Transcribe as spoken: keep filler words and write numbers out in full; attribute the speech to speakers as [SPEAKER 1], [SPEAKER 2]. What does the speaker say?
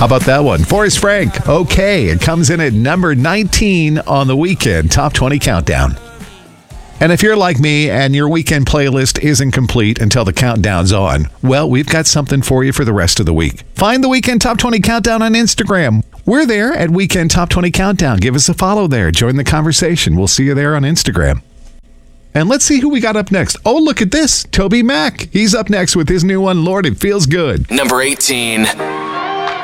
[SPEAKER 1] How about that one? Forrest Frank, okay. It comes in at number nineteen on the weekend Top twenty Countdown. And if you're like me and your weekend playlist isn't complete until the countdown's on, well, we've got something for you for the rest of the week. Find the Weekend Top twenty Countdown on Instagram. We're there at Weekend Top twenty Countdown. Give us a follow there. Join the conversation. We'll see you there on Instagram. And let's see who we got up next. Oh, look at this. Toby Mac. He's up next with his new one, Lord, It Feels Good.
[SPEAKER 2] Number eighteen.